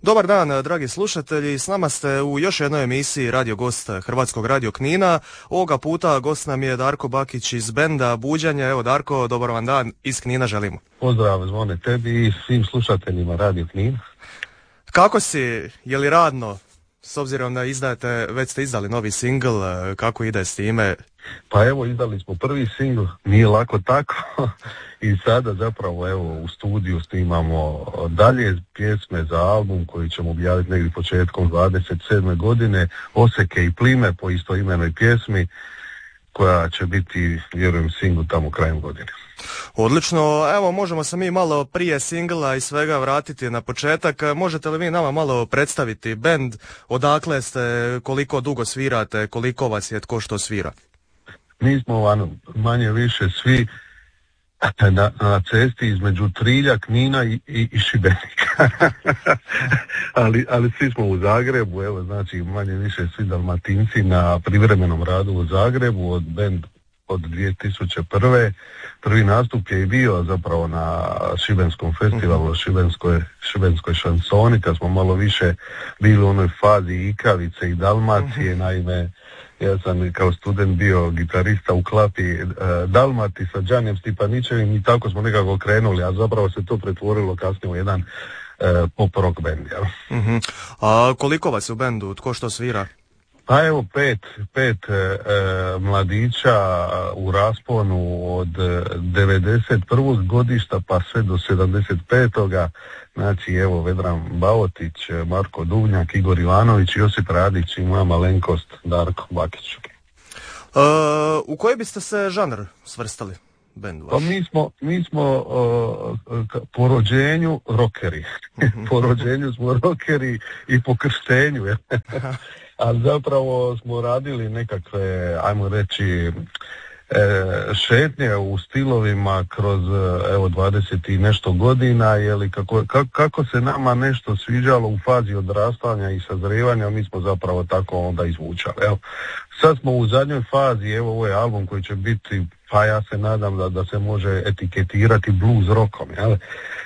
Dobar dan, dragi slušatelji. S nama ste u još jednoj emisiji Radio Gost Hrvatskog radio Knina. Ovoga puta gost nam je Darko Bakić iz benda Buđanje. Evo Darko, dobar vam dan, iz Knina želimo. Pozdrav, Zvone, tebi i svim slušateljima Radio Knin. Kako si, je li radno? S obzirom da već ste izdali novi singl, kako ide s time? Pa evo, izdali smo prvi singl, nije lako tako. I sada zapravo evo u studiju snimamo dalje pjesme za album koji ćemo objaviti negdje početkom 27. godine, Oseke i plime po istoimenoj pjesmi koja će biti, vjerujem, singl tamo krajem godine. Odlično, evo možemo se mi malo prije singla i svega vratiti na početak. Možete li vi nama malo predstaviti bend, odakle ste, koliko dugo svirate, koliko vas je, tko što svira? Mi smo manje više svi na cesti između Trilja, Knina i Šibenika. ali svi smo u Zagrebu, evo znači manje više svi Dalmatinci na privremenom radu u Zagrebu od 2001. Prvi nastup je i bio zapravo na Šibenskom festivalu, Šibenskoj šansoni, kad smo malo više bili u onoj fazi Ikavice i Dalmacije. Naime, ja sam kao student bio gitarista u klapi Dalmati sa Đanjem Stipanićevim i tako smo nekako krenuli, a zapravo se to pretvorilo kasnije u jedan pop rock band. Ja. A koliko vas je u bendu, tko što svira? Pa evo pet mladića u rasponu od 91. godišta pa sve do 75. Znači evo Vedran Baotić, Marko Duvnjak, Igor Ivanović, Josip Radić i moja malenkost Darko Bakić. U koji biste se žanr svrstali? Pa mi smo po rođenju rockeri. Po rođenju smo rockeri i po krštenju. Ali zapravo smo radili nekakve, ajmo reći, šetnje u stilovima kroz evo 20 i nešto godina, jeli kako se nama nešto sviđalo u fazi odrastanja i sazrijevanja, mi smo zapravo tako onda izvučali. Evo, sad smo u zadnjoj fazi, evo ovo je album koji će biti, pa ja se nadam da se može etiketirati blues rockom, jel?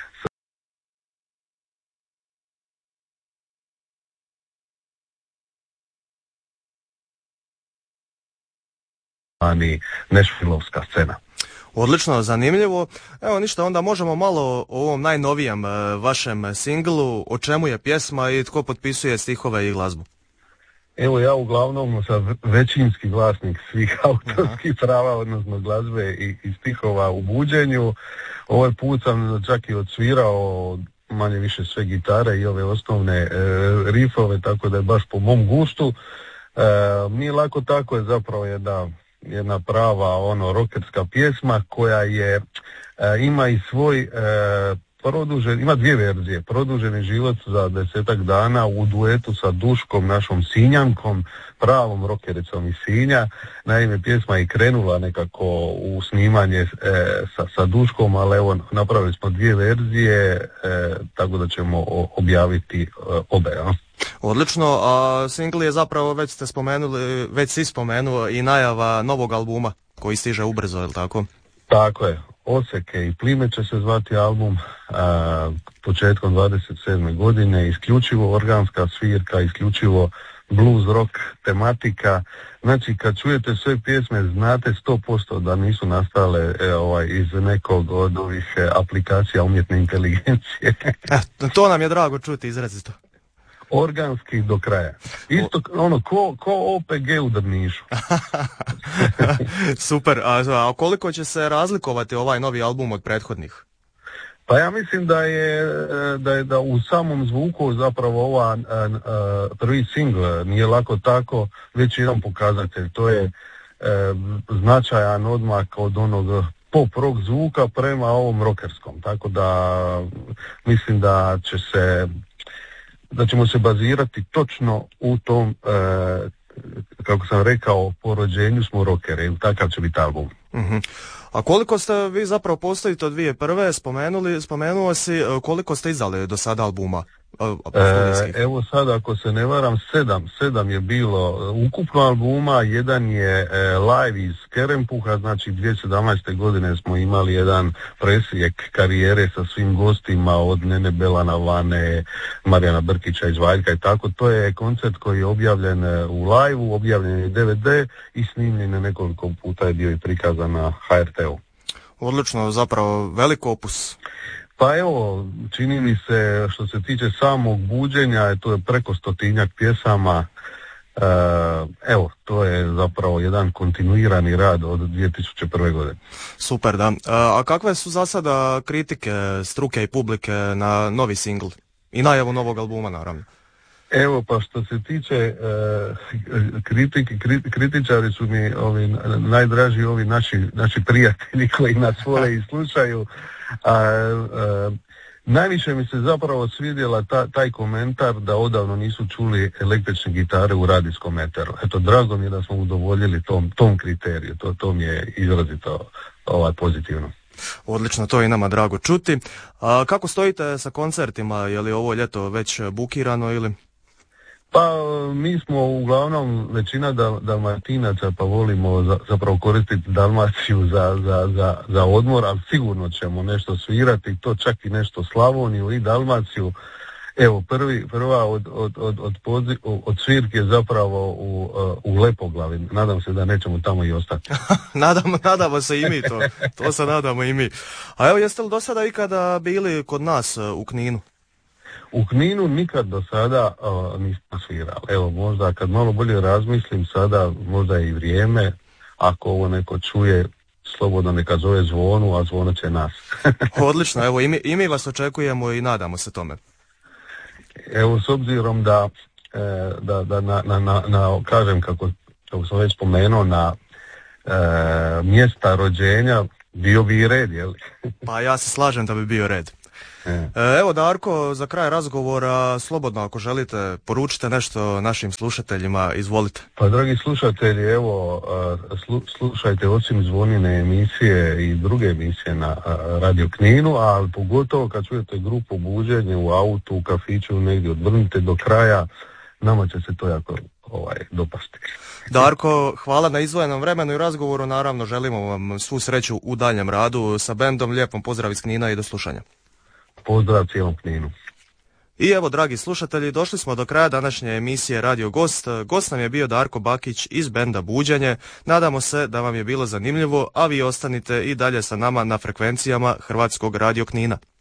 Ani nešvilovska scena. Odlično, zanimljivo. Evo ništa, onda možemo malo o ovom najnovijem vašem singlu, o čemu je pjesma i tko potpisuje stihove i glazbu? Evo ja uglavnom sam većinski vlasnik svih autorskih prava, odnosno glazbe i stihova u Buđenju. Ovaj put sam čak i odsvirao manje više sve gitare i ove osnovne rifove, tako da je baš po mom gustu. Nije lako tako, je zapravo jedna prava rockerska pjesma koja je ima i svoj ima dvije verzije. Produženi život za 10 dana u duetu sa Duškom, našom Sinjankom, pravom rockericom iz Sinja. Naime, pjesma je krenula nekako u snimanje sa Duškom, ali evo napravili smo dvije verzije, tako da ćemo objaviti obe. Ja. Odlično, a singl je zapravo, već si spomenuo i najava novog albuma koji stiže ubrzo, je li tako? Tako je, Oseke i plime će se zvati album, početkom 27. godine, isključivo organska svirka, isključivo blues rock tematika. Znači kad čujete sve pjesme znate 100% da nisu nastale iz nekog od ovih aplikacija umjetne inteligencije. To nam je drago čuti izrazito. Organski do kraja. Isto ko OPG u Drnišu. Super, a koliko će se razlikovati ovaj novi album od prethodnih? Pa ja mislim da u samom zvuku zapravo ova prvi singl nije lako tako, već jedan pokazatelj. To je značajan odmak od onog pop rock zvuka prema ovom rockerskom. Tako da mislim da ćemo se bazirati točno u tom, kako sam rekao, po rođenju smo rockeri, takav će biti album. Uh-huh. A koliko ste vi zapravo postojite od 2001. Spomenuo si koliko ste izdali do sada albuma? studijskih? Evo sad, ako se ne varam, sedam je bilo ukupno albuma, jedan je live iz Kerempuha, znači 2017. godine smo imali jedan presjek karijere sa svim gostima, od Nene Belana, Vane, Marijana Brkića iz Valjka i tako. To je koncert koji je objavljen u live-u, objavljen je DVD i snimljen je nekoliko puta, je bio i prikazan na HRT-u. Odlično, zapravo velik opus. Pa evo, čini mi se, što se tiče samog buđenja, to je preko 100-tinjak pjesama. Evo, to je zapravo jedan kontinuirani rad od 2001. godine. Super, da. A kakve su za sada kritike struke i publike na novi singl i najavu novog albuma, naravno? Evo, pa što se tiče kritičari su mi najdraži ovi naši prijatelji koji nas vole i slušaju. Najviše mi se zapravo svidjela taj komentar da odavno nisu čuli električne gitare u radijskom eteru. Eto, drago mi je da smo udovoljili tom kriteriju. To mi je izrazito pozitivno. Odlično, to je i nama drago čuti. A kako stojite sa koncertima? Je li ovo ljeto već bukirano ili? Pa mi smo uglavnom većina Dalmatinaca, pa volimo zapravo koristiti Dalmaciju za odmor, ali sigurno ćemo nešto svirati, to čak i nešto Slavoniju i Dalmaciju. Evo, prva od svirke je zapravo u Lepoglavi. Nadam se da nećemo tamo i ostati. Nadamo se i mi to se nadamo i mi. A evo, jeste li do sada ikada bili kod nas u Kninu? U Kninu nikad do sada nisam svirao. Evo, možda kad malo bolje razmislim sada, možda je i vrijeme, ako ovo neko čuje, slobodno neka zove Zvonu, a Zvona će nas. Odlično, evo i mi vas očekujemo i nadamo se tome. Evo, s obzirom da kažem, kako sam već spomenuo, na mjesta rođenja bio bi i red, jel? Pa ja se slažem da bi bio red. Evo, Darko, za kraj razgovora, slobodno ako želite, poručite nešto našim slušateljima, izvolite. Pa dragi slušatelji, evo, slušajte osim Zvonine emisije i druge emisije na Radio Kninu, ali pogotovo kad čujete grupu Buđenje u autu, u kafiću, negdje odvrnite do kraja, nama će se to jako dopasti. Darko, hvala na izdvojenom vremenu i razgovoru, naravno želimo vam svu sreću u daljem radu sa bendom, lijepom pozdrav iz Knina i do slušanja. Pozdrav cijelom Kninu. I evo, dragi slušatelji, došli smo do kraja današnje emisije Radio Gost. Gost nam je bio Darko Bakić iz benda Buđenje. Nadamo se da vam je bilo zanimljivo, a vi ostanite i dalje sa nama na frekvencijama Hrvatskog Radio Knina.